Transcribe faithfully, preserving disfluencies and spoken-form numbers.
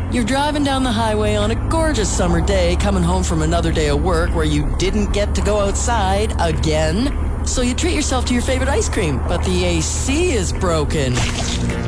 You're driving down the highway on a gorgeous summer day, coming home from another day of work where you didn't get to go outside again. So you treat yourself to your favorite ice cream, but the A C is broken.